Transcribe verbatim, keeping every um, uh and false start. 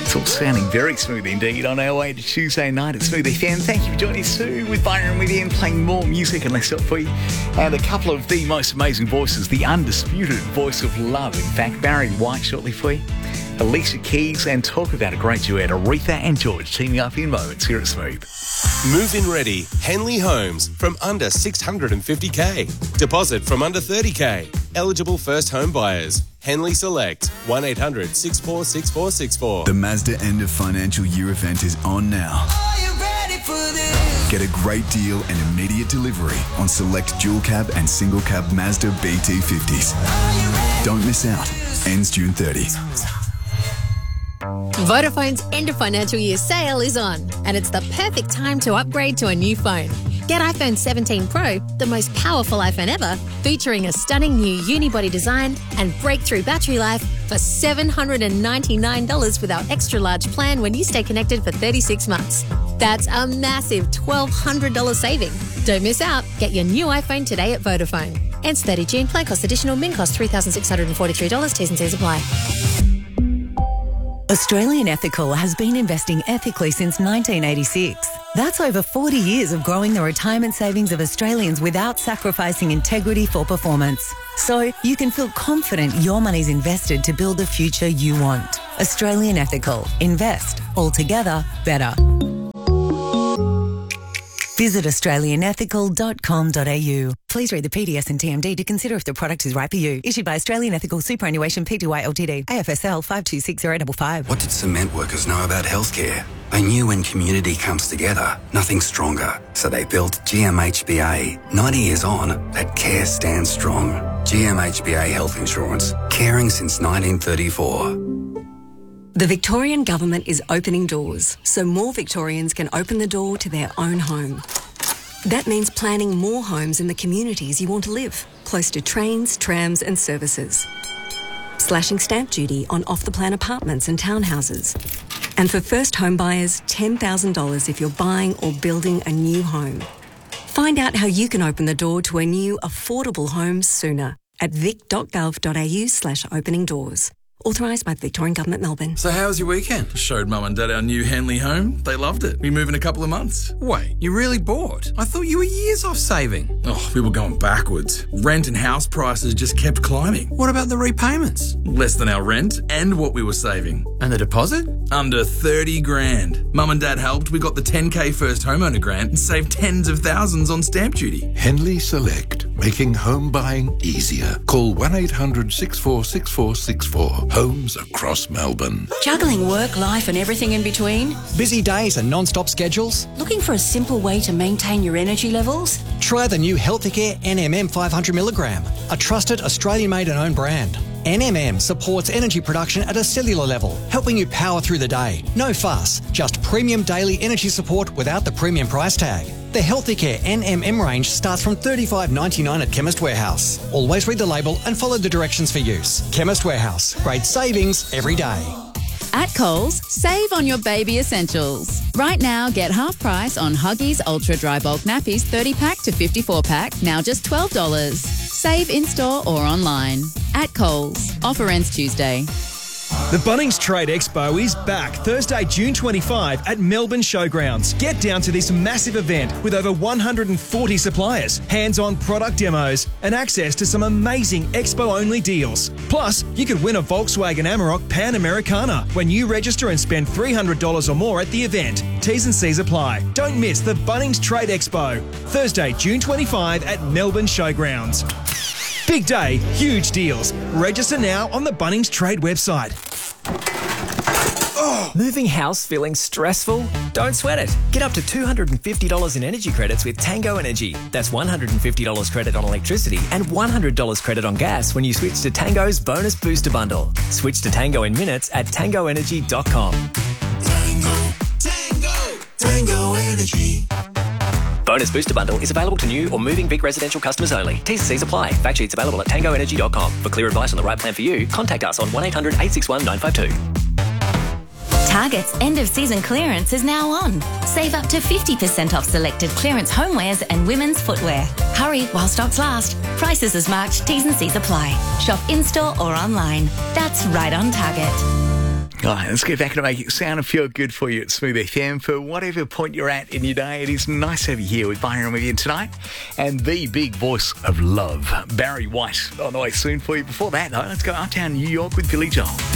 It's all sounding very smooth indeed on our way to Tuesday night at Smooth F M. Thank you for joining us too with Byron with Ian, playing more music and less up for you. And a couple of the most amazing voices, the undisputed voice of love, in fact, Barry White shortly for you. Alicia Keys, and talk about a great duet, Aretha and George teaming up in moments here at Smooth. Move-in ready, Henley Homes from under six hundred fifty K. Deposit from under thirty K. Eligible first home buyers. Henley Select, one eight hundred six four six four six four. The Mazda end of financial year event is on now. Are you ready for this? Get a great deal and immediate delivery on select dual cab and single cab Mazda B T fifties. Don't miss out. Ends June thirtieth. Vodafone's end of financial year sale is on, and it's the perfect time to upgrade to a new phone. Get iPhone seventeen Pro, the most powerful iPhone ever, featuring a stunning new unibody design and breakthrough battery life for seven hundred ninety-nine dollars with our extra large plan when you stay connected for thirty-six months. That's a massive twelve hundred dollars saving. Don't miss out. Get your new iPhone today at Vodafone. Ends thirty June. Plan cost additional. Min cost three thousand six hundred forty-three dollars. T's and C's apply. Australian Ethical has been investing ethically since nineteen eighty-six. That's over forty years of growing the retirement savings of Australians without sacrificing integrity for performance. So you can feel confident your money's invested to build the future you want. Australian Ethical. Invest. Altogether better. Visit australian ethical dot com dot a u. Please read the P D S and T M D to consider if the product is right for you. Issued by Australian Ethical Superannuation Pty Ltd. A F S L five two six zero five five. What did cement workers know about healthcare? They knew when community comes together, nothing's stronger. So they built G M H B A. ninety years on, that care stands strong. G M H B A Health Insurance. Caring since nineteen thirty-four. The Victorian Government is opening doors, so more Victorians can open the door to their own home. That means planning more homes in the communities you want to live, close to trains, trams and services. Slashing stamp duty on off-the-plan apartments and townhouses. And for first home buyers, ten thousand dollars if you're buying or building a new home. Find out how you can open the door to a new affordable home sooner at vic dot gov dot a u slash opening doors. Authorised by the Victorian Government, Melbourne. So how was your weekend? Showed Mum and Dad our new Henley home. They loved it. We move in a couple of months. Wait, you really bought? I thought you were years off saving. Oh, we were going backwards. Rent and house prices just kept climbing. What about the repayments? Less than our rent and what we were saving. And the deposit? Under thirty grand. Mum and Dad helped. We got the ten K first homeowner grant and saved tens of thousands on stamp duty. Henley Select, making home buying easier. Call one eight hundred six four six four six four. Homes across Melbourne. Juggling work, life and everything in between? Busy days and non-stop schedules? Looking for a simple way to maintain your energy levels? Try the new Healthicare N M M five hundred milligram, a trusted Australian-made and owned brand. N M M supports energy production at a cellular level, helping you power through the day. No fuss, just premium daily energy support without the premium price tag. The Healthicare N M M range starts from thirty-five ninety-nine at Chemist Warehouse. Always read the label and follow the directions for use. Chemist Warehouse. Great savings every day. At Coles, save on your baby essentials. Right now, get half price on Huggies Ultra Dry Bulk Nappies thirty pack to fifty-four pack, now just twelve dollars. Save in-store or online. At Coles. Offer ends Tuesday. The Bunnings Trade Expo is back Thursday, June twenty-fifth at Melbourne Showgrounds. Get down to this massive event with over one hundred forty suppliers, hands-on product demos, and access to some amazing expo-only deals. Plus, you could win a Volkswagen Amarok Pan Americana when you register and spend three hundred dollars or more at the event. T's and C's apply. Don't miss the Bunnings Trade Expo, Thursday, June twenty-fifth at Melbourne Showgrounds. Big day, huge deals. Register now on the Bunnings Trade website. Oh. Moving house feeling stressful? Don't sweat it. Get up to two hundred fifty dollars in energy credits with Tango Energy. That's one hundred fifty dollars credit on electricity and one hundred dollars credit on gas when you switch to Tango's Bonus Booster Bundle. Switch to Tango in minutes at tango energy dot com. Tango, Tango, Tango Energy. Bonus Booster Bundle is available to new or moving Vic residential customers only. T's and C's apply. Fact sheets available at tango energy dot com. For clear advice on the right plan for you, contact us on one eight hundred eight six one nine five two. Target's end-of-season clearance is now on. Save up to fifty percent off selected clearance homewares and women's footwear. Hurry while stocks last. Prices as marked, T's and C's apply. Shop in-store or online. That's right on Target. All right, let's get back and make it sound and feel good for you at Smooth F M. For whatever point you're at in your day, it is nice to have you here with Byron with you tonight. And the big voice of love, Barry White, on the way soon for you. Before that, though, let's go uptown New York with Billy Joel.